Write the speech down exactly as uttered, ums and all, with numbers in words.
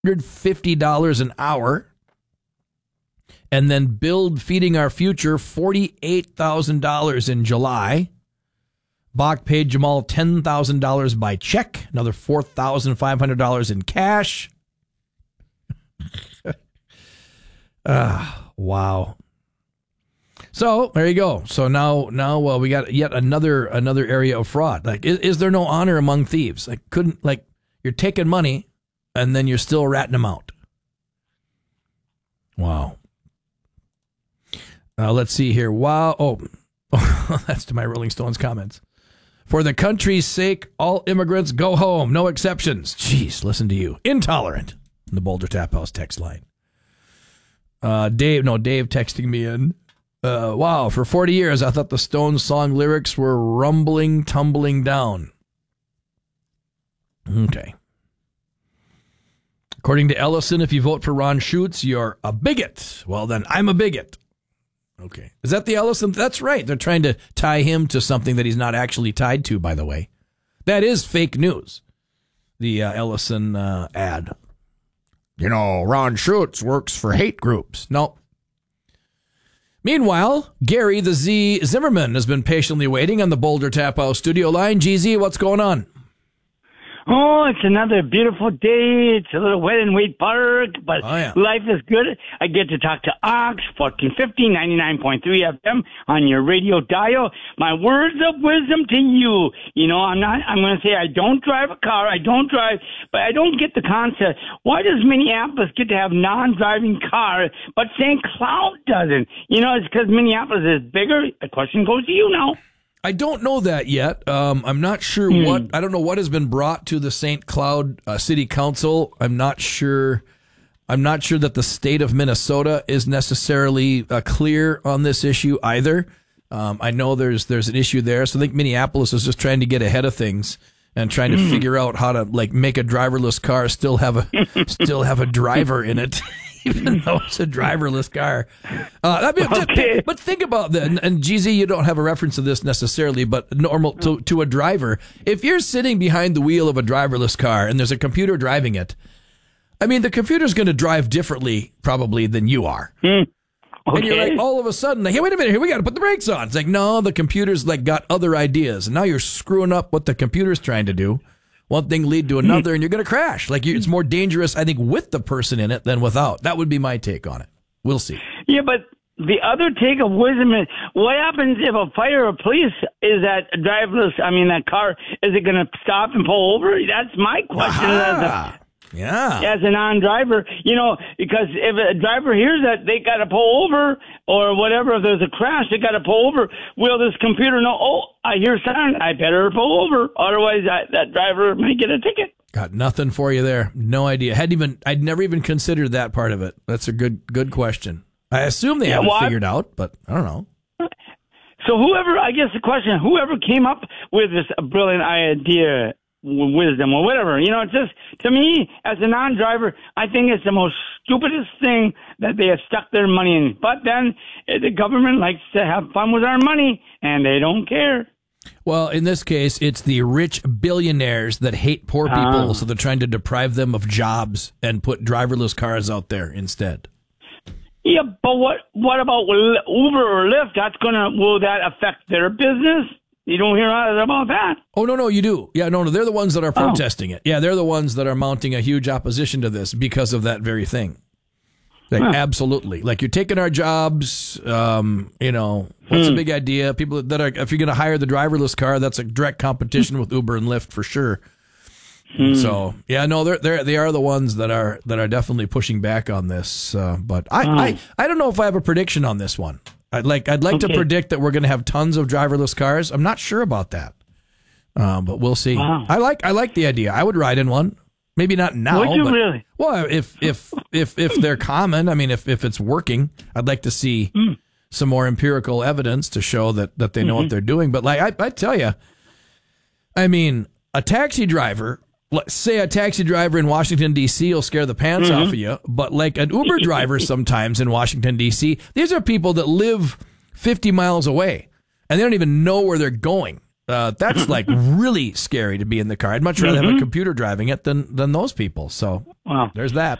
hundred fifty dollars an hour. And then Build Feeding Our Future, forty-eight thousand dollars in July. Bach paid Jamal ten thousand dollars by check, another four thousand five hundred dollars in cash. uh, wow. So there you go. So now, now uh, we got yet another another area of fraud. Like, is, is there no honor among thieves? Like, couldn't like you're taking money and then you're still ratting them out. Wow. Uh, let's see here. Wow. Oh, that's to my Rolling Stones comments. For the country's sake, all immigrants go home. No exceptions. Jeez, listen to you. Intolerant. In the Boulder Tap House text line. Uh, Dave, no, Dave texting me in. Uh, wow, for forty years, I thought the Stones song lyrics were rumbling, tumbling down. Okay. According to Ellison, if you vote for Ron Schutz, you're a bigot. Well, then I'm a bigot. Okay. Is that the Ellison? That's right. They're trying to tie him to something that he's not actually tied to, by the way. That is fake news. The uh, Ellison uh, ad. You know, Ron Schutz works for hate groups. No. Meanwhile, Gary the Z Zimmerman has been patiently waiting on the Boulder Tap House studio line. G Z, what's going on? Oh, it's another beautiful day. It's a little wet in Wade Park, but oh, yeah. life is good. I get to talk to Ox, fourteen fifty, ninety-nine point three F M on your radio dial. My words of wisdom to you. You know, I'm not, I'm going to say I don't drive a car. I don't drive, but I don't get the concept. Why does Minneapolis get to have non-driving cars, but Saint Cloud doesn't? You know, it's because Minneapolis is bigger. The question goes to you now. I don't know that yet. Um, I'm not sure mm. what, I don't know what has been brought to the Saint Cloud uh, City Council. I'm not sure. I'm not sure that the state of Minnesota is necessarily uh, clear on this issue either. Um, I know there's, there's an issue there. So I think Minneapolis is just trying to get ahead of things and trying to mm. figure out how to like make a driverless car still have a, still have a driver in it. Even though it's a driverless car. Uh, I mean, okay. just, but think about that. And, and G Z, you don't have a reference to this necessarily, but normal to, to a driver. If you're sitting behind the wheel of a driverless car and there's a computer driving it, I mean, the computer's going to drive differently probably than you are. Mm. Okay. And you're like, all of a sudden, like, hey, wait a minute, here, we got to put the brakes on. It's like, no, the computer's like got other ideas. And now you're screwing up what the computer's trying to do. One thing lead to another, and you're going to crash. Like you, it's more dangerous, I think, with the person in it than without. That would be my take on it. We'll see. Yeah, but the other take of wisdom is, what happens if a fire or police is that driverless? I mean, that car, is it going to stop and pull over? That's my question. Aha. Yeah. As a non-driver, you know, because if a driver hears that they got to pull over or whatever, if there's a crash, they got to pull over. Will this computer know, oh, I hear sound, I better pull over. Otherwise, I, that driver might get a ticket. Got nothing for you there. No idea. Hadn't even, I'd never even considered that part of it. That's a good, good question. I assume they yeah, haven't well, figured out, but I don't know. So whoever, I guess the question, whoever came up with this brilliant idea, wisdom or whatever, you know, it's just, to me, as a non-driver, I think it's the most stupidest thing that they have stuck their money in. But then the government likes to have fun with our money, and they don't care. Well, in this case, it's the rich billionaires that hate poor people, uh, so they're trying to deprive them of jobs and put driverless cars out there instead. Yeah, but what what about Uber or Lyft? That's gonna, will that affect their business? You don't hear about that. Oh, no, no, you do. Yeah, no, no, they're the ones that are protesting oh. it. Yeah, they're the ones that are mounting a huge opposition to this because of that very thing. Like, huh. Absolutely. Like, you're taking our jobs, um, you know, what's hmm. the big idea? People that are, if you're going to hire the driverless car, that's a direct competition with Uber and Lyft for sure. Hmm. So, yeah, no, they're, they're, they are the ones that are, that are definitely pushing back on this. Uh, but I, oh. I, I don't know if I have a prediction on this one. I'd like I'd like okay. to predict that we're going to have tons of driverless cars. I'm not sure about that, um, but we'll see. Wow. I like I like the idea. I would ride in one. Maybe not now. Would you but, really? Well, if if if if they're common, I mean, if if it's working, I'd like to see mm. some more empirical evidence to show that that they know mm-hmm. what they're doing. But like I, I tell you, I mean, a taxi driver. Let's say a taxi driver in Washington, D C will scare the pants mm-hmm. off of you, but like an Uber driver sometimes in Washington, D C, these are people that live fifty miles away, and they don't even know where they're going. Uh, that's like really scary to be in the car. I'd much rather Mm-hmm. have a computer driving it than than those people. So Wow. there's that.